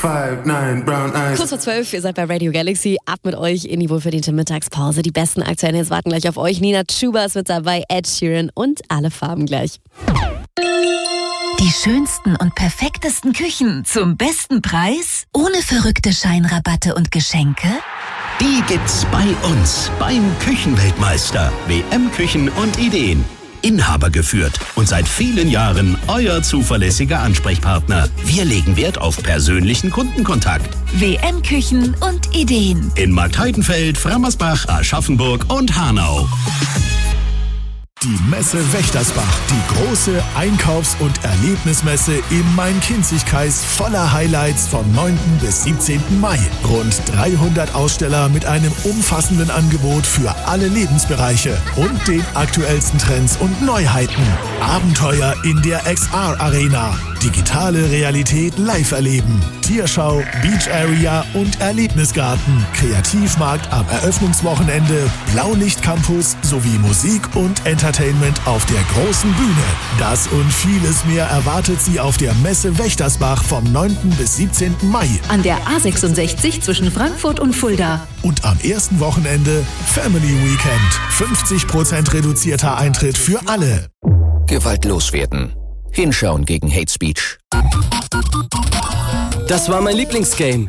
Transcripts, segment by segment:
5'9", brown eyes. Kurz vor 12, ihr seid bei Radio Galaxy. Ab mit euch in die wohlverdiente Mittagspause. Die besten aktuellen Hits warten gleich auf euch. Nina Chuba ist mit dabei, Ed Sheeran und alle Farben gleich. Die schönsten und perfektesten Küchen zum besten Preis? Ohne verrückte Scheinrabatte und Geschenke? Die gibt's bei uns beim Küchenweltmeister. WM Küchen und Ideen. Inhaber geführt und seit vielen Jahren euer zuverlässiger Ansprechpartner. Wir legen Wert auf persönlichen Kundenkontakt. WM Küchen und Ideen. In Marktheidenfeld, Frammersbach, Aschaffenburg und Hanau. Die Messe Wächtersbach, die große Einkaufs- und Erlebnismesse im Main-Kinzig-Kreis voller Highlights vom 9. bis 17. Mai. Rund 300 Aussteller mit einem umfassenden Angebot für alle Lebensbereiche und den aktuellsten Trends und Neuheiten. Abenteuer in der XR-Arena, digitale Realität live erleben, Tierschau, Beach Area und Erlebnisgarten, Kreativmarkt am Eröffnungswochenende, Blaulicht-Campus sowie Musik und Entertainment auf der großen Bühne. Das und vieles mehr erwartet Sie auf der Messe Wächtersbach vom 9. bis 17. Mai. An der A66 zwischen Frankfurt und Fulda. Und am ersten Wochenende Family Weekend. 50% reduzierter Eintritt für alle. Gewaltlos werden. Hinschauen gegen Hate Speech. Das war mein Lieblingsgame.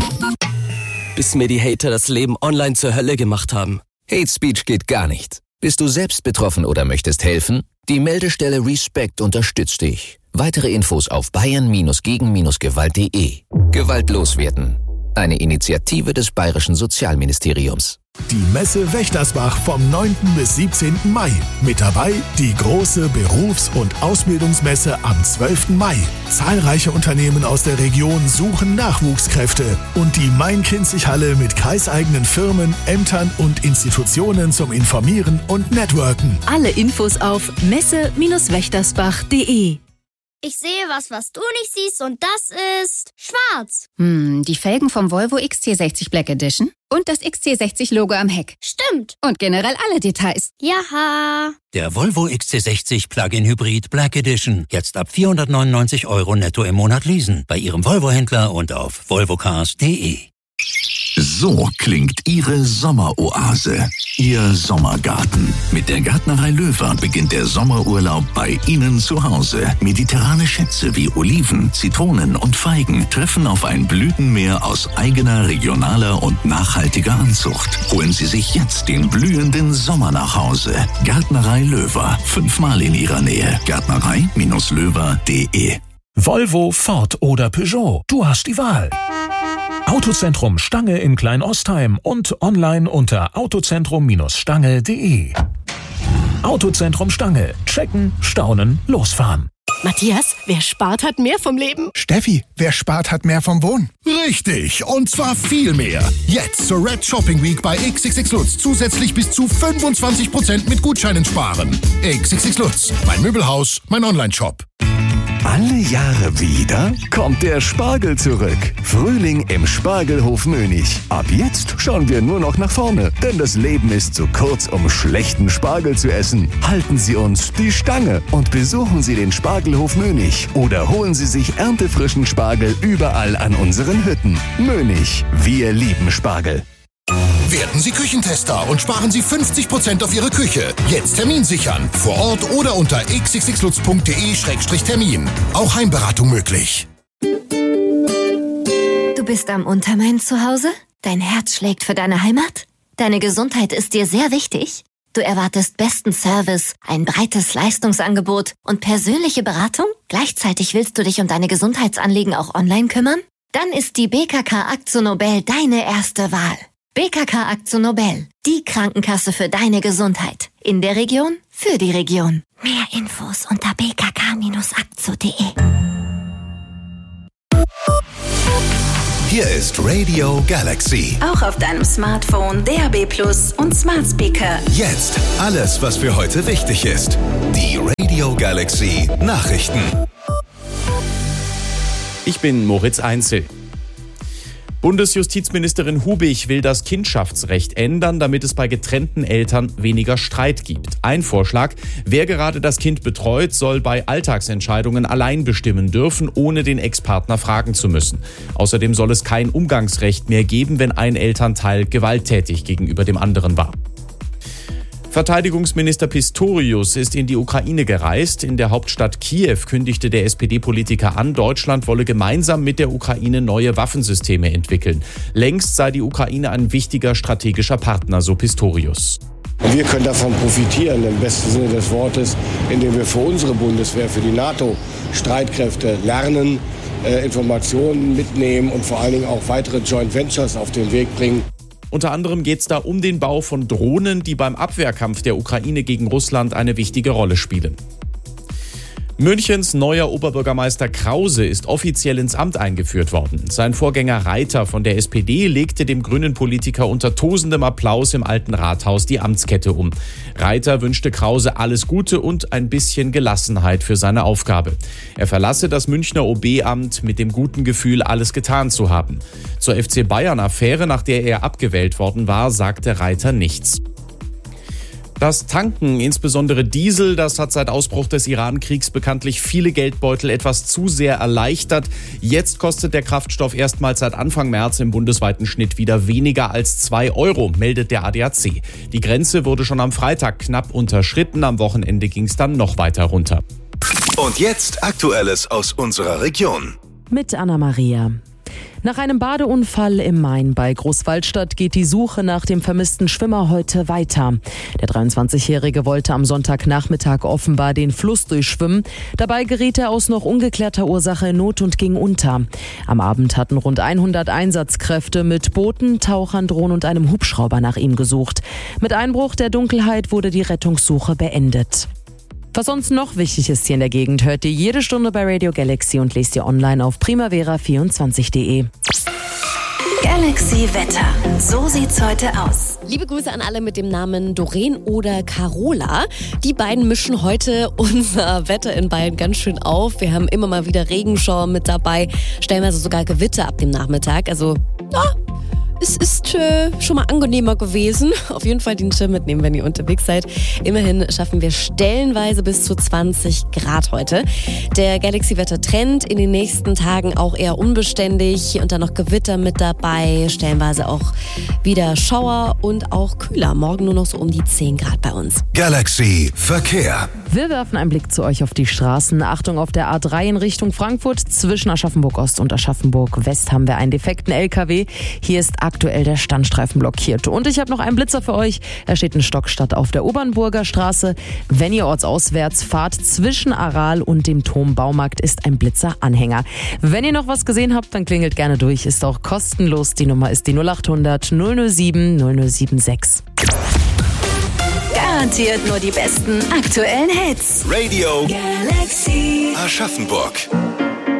Bis mir die Hater das Leben online zur Hölle gemacht haben. Hate Speech geht gar nicht. Bist du selbst betroffen oder möchtest helfen? Die Meldestelle Respect unterstützt dich. Weitere Infos auf bayern-gegen-gewalt.de. Gewaltlos werden. Eine Initiative des Bayerischen Sozialministeriums. Die Messe Wächtersbach vom 9. bis 17. Mai. Mit dabei die große Berufs- und Ausbildungsmesse am 12. Mai. Zahlreiche Unternehmen aus der Region suchen Nachwuchskräfte. Und die Main-Kinzig-Halle mit kreiseigenen Firmen, Ämtern und Institutionen zum Informieren und Networken. Alle Infos auf messe-wächtersbach.de. Ich sehe was du nicht siehst und das ist schwarz. Die Felgen vom Volvo XC60 Black Edition und das XC60-Logo am Heck. Stimmt. Und generell alle Details. Jaha. Der Volvo XC60 Plug-in Hybrid Black Edition. Jetzt ab 499 € netto im Monat leasen. Bei Ihrem Volvo-Händler und auf volvocars.de. So klingt Ihre Sommeroase, Ihr Sommergarten. Mit der Gärtnerei Löwer beginnt der Sommerurlaub bei Ihnen zu Hause. Mediterrane Schätze wie Oliven, Zitronen und Feigen treffen auf ein Blütenmeer aus eigener, regionaler und nachhaltiger Anzucht. Holen Sie sich jetzt den blühenden Sommer nach Hause. Gärtnerei Löwer, 5-mal in Ihrer Nähe. Gärtnerei-löwer.de. Volvo, Ford oder Peugeot, du hast die Wahl. Autozentrum Stange in Klein-Ostheim und online unter autozentrum-stange.de. Autozentrum Stange. Checken, staunen, losfahren. Matthias, wer spart, hat mehr vom Leben. Steffi, wer spart, hat mehr vom Wohnen. Richtig, und zwar viel mehr. Jetzt zur Red Shopping Week bei XXX Lutz zusätzlich bis zu 25% mit Gutscheinen sparen. XXX Lutz, mein Möbelhaus, mein Online-Shop. Alle Jahre wieder kommt der Spargel zurück. Frühling im Spargelhof Mönig. Ab jetzt schauen wir nur noch nach vorne, denn das Leben ist zu kurz, um schlechten Spargel zu essen. Halten Sie uns die Stange und besuchen Sie den Spargelhof Mönig oder holen Sie sich erntefrischen Spargel überall an unseren Hütten. Mönig, wir lieben Spargel. Werden Sie Küchentester und sparen Sie 50% auf Ihre Küche. Jetzt Termin sichern. Vor Ort oder unter xxxlutz.de/termin. Auch Heimberatung möglich. Du bist am Untermain zu Hause? Dein Herz schlägt für deine Heimat? Deine Gesundheit ist dir sehr wichtig? Du erwartest besten Service, ein breites Leistungsangebot und persönliche Beratung? Gleichzeitig willst du dich um deine Gesundheitsanliegen auch online kümmern? Dann ist die BKK AkzoNobel deine erste Wahl. BKK AkzoNobel, die Krankenkasse für deine Gesundheit. In der Region, für die Region. Mehr Infos unter bkk-akzo.de. Hier ist Radio Galaxy. Auch auf deinem Smartphone, DAB+ und Smart Speaker. Jetzt alles, was für heute wichtig ist. Die Radio Galaxy Nachrichten. Ich bin Moritz Einzel. Bundesjustizministerin Hubig will das Kindschaftsrecht ändern, damit es bei getrennten Eltern weniger Streit gibt. Ein Vorschlag: Wer gerade das Kind betreut, soll bei Alltagsentscheidungen allein bestimmen dürfen, ohne den Ex-Partner fragen zu müssen. Außerdem soll es kein Umgangsrecht mehr geben, wenn ein Elternteil gewalttätig gegenüber dem anderen war. Verteidigungsminister Pistorius ist in die Ukraine gereist. In der Hauptstadt Kiew kündigte der SPD-Politiker an, Deutschland wolle gemeinsam mit der Ukraine neue Waffensysteme entwickeln. Längst sei die Ukraine ein wichtiger strategischer Partner, so Pistorius. Wir können davon profitieren, im besten Sinne des Wortes, indem wir für unsere Bundeswehr, für die NATO-Streitkräfte lernen, Informationen mitnehmen und vor allen Dingen auch weitere Joint Ventures auf den Weg bringen. Unter anderem geht es da um den Bau von Drohnen, die beim Abwehrkampf der Ukraine gegen Russland eine wichtige Rolle spielen. Münchens neuer Oberbürgermeister Krause ist offiziell ins Amt eingeführt worden. Sein Vorgänger Reiter von der SPD legte dem grünen Politiker unter tosendem Applaus im alten Rathaus die Amtskette um. Reiter wünschte Krause alles Gute und ein bisschen Gelassenheit für seine Aufgabe. Er verlasse das Münchner OB-Amt mit dem guten Gefühl, alles getan zu haben. Zur FC Bayern-Affäre, nach der er abgewählt worden war, sagte Reiter nichts. Das Tanken, insbesondere Diesel, das hat seit Ausbruch des Iran-Kriegs bekanntlich viele Geldbeutel etwas zu sehr erleichtert. Jetzt kostet der Kraftstoff erstmals seit Anfang März im bundesweiten Schnitt wieder weniger als 2 €, meldet der ADAC. Die Grenze wurde schon am Freitag knapp unterschritten, am Wochenende ging es dann noch weiter runter. Und jetzt Aktuelles aus unserer Region. Mit Anna-Maria. Nach einem Badeunfall im Main bei Großwaldstadt geht die Suche nach dem vermissten Schwimmer heute weiter. Der 23-Jährige wollte am Sonntagnachmittag offenbar den Fluss durchschwimmen. Dabei geriet er aus noch ungeklärter Ursache in Not und ging unter. Am Abend hatten rund 100 Einsatzkräfte mit Booten, Tauchern, Drohnen und einem Hubschrauber nach ihm gesucht. Mit Einbruch der Dunkelheit wurde die Rettungssuche beendet. Was sonst noch wichtig ist hier in der Gegend, hört ihr jede Stunde bei Radio Galaxy und lest ihr online auf primavera24.de. Galaxy Wetter. So sieht's heute aus. Liebe Grüße an alle mit dem Namen Doreen oder Carola. Die beiden mischen heute unser Wetter in Bayern ganz schön auf. Wir haben immer mal wieder Regenschauer mit dabei, stellenweise sogar Gewitter ab dem Nachmittag. Also, ja, es ist schon mal angenehmer gewesen. Auf jeden Fall den Schirm mitnehmen, wenn ihr unterwegs seid. Immerhin schaffen wir stellenweise bis zu 20 Grad heute. Der Galaxy-Wetter-Trend in den nächsten Tagen auch eher unbeständig und dann noch Gewitter mit dabei. Stellenweise auch wieder Schauer und auch kühler. Morgen nur noch so um die 10 Grad bei uns. Galaxy Verkehr. Wir werfen einen Blick zu euch auf die Straßen. Achtung, auf der A3 in Richtung Frankfurt. Zwischen Aschaffenburg-Ost und Aschaffenburg-West haben wir einen defekten LKW. Hier ist aktuell der Standstreifen blockiert. Und ich habe noch einen Blitzer für euch. Er steht in Stockstadt auf der Obernburger Straße. Wenn ihr ortsauswärts fahrt, zwischen Aral und dem Turm-Baumarkt ist ein Blitzer-Anhänger. Wenn ihr noch was gesehen habt, dann klingelt gerne durch. Ist auch kostenlos. Die Nummer ist die 0800 007 0076. Garantiert nur die besten aktuellen Hits. Radio Galaxy Aschaffenburg.